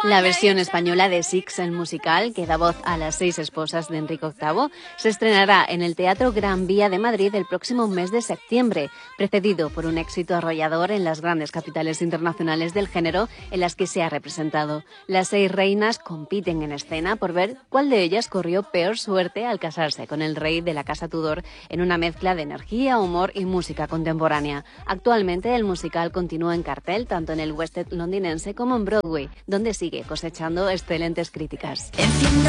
La versión española de Six, el musical, que da voz a las 6 esposas de Enrique VIII, se estrenará en el Teatro Gran Vía de Madrid el próximo mes de septiembre, precedido por un éxito arrollador en las grandes capitales internacionales del género en las que se ha representado. Las 6 reinas compiten en escena por ver cuál de ellas corrió peor suerte al casarse con el rey de la Casa Tudor en una mezcla de energía, humor y música contemporánea. Actualmente el musical continúa en cartel tanto en el West End londinense como en Broadway, donde sigue cosechando excelentes críticas.